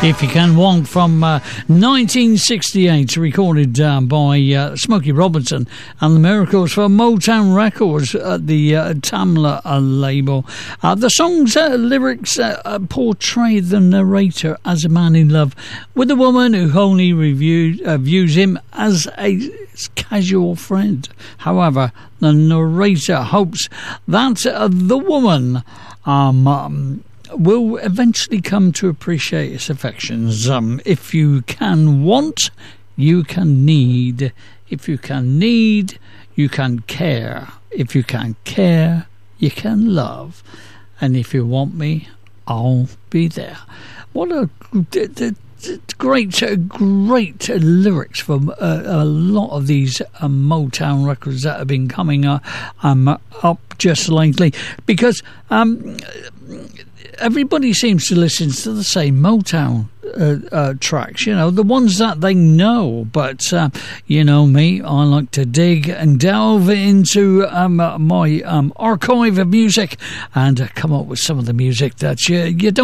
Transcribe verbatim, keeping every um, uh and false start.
If You Can Walk from uh, nineteen sixty-eight, recorded uh, by uh, Smokey Robinson and the Miracles for Motown Records at the uh, Tamla uh, label. Uh, the song's uh, lyrics uh, portray the narrator as a man in love with a woman who only review, uh, views him as a casual friend. However, the narrator hopes that uh, the woman um, um will eventually come to appreciate his affections. Um, if you can want, you can need. If you can need, you can care. If you can care, you can love. And if you want me, I'll be there. What a d- d- d- great, uh, great uh, lyrics from uh, a lot of these uh, Motown records that have been coming uh, um, up just lately. Because Um, everybody seems to listen to the same Motown uh, uh, tracks, you know, the ones that they know. But, uh, you know me, I like to dig and delve into um, my um, archive of music and uh, come up with some of the music that you, you don't